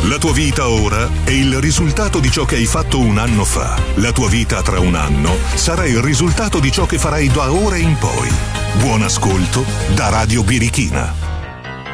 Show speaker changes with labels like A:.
A: La tua vita ora è il risultato di ciò che hai fatto un anno fa. La tua vita tra un anno sarà il risultato di ciò che farai da ora in poi. Buon ascolto da Radio Birichina.